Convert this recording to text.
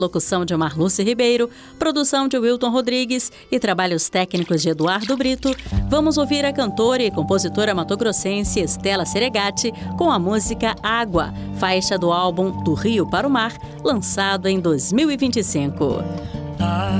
Locução de Marluce Ribeiro, produção de Wilton Rodrigues e trabalhos técnicos de Eduardo Brito. Vamos ouvir a cantora e compositora matogrossense Estela Seregatti com a música Água, faixa do álbum Do Rio para o Mar, lançado em 2025.